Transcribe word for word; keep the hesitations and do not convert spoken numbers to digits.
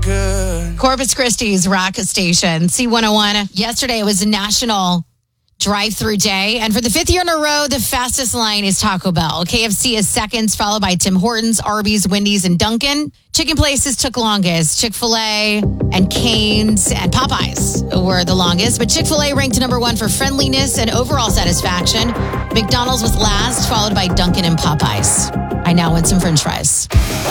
good. Corpus Christi's rock station, C one oh one. Yesterday was a national drive-through day. And for the fifth year in a row, the fastest line is Taco Bell. K F C is seconds, followed by Tim Hortons, Arby's, Wendy's, and Dunkin'. Chicken places took longest. Chick-fil-A and Cane's and Popeyes were the longest. But Chick-fil-A ranked number one for friendliness and overall satisfaction. McDonald's was last, followed by Dunkin' and Popeyes. I now want some french fries.